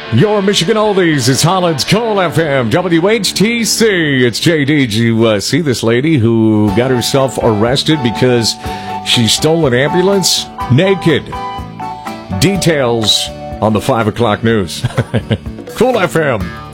Your Michigan Oldies, it's Holland's Coal FM, WHTC. It's JD. Did you see this lady who got herself arrested because she stole an ambulance naked? Details on the 5 o'clock news. Cool FM.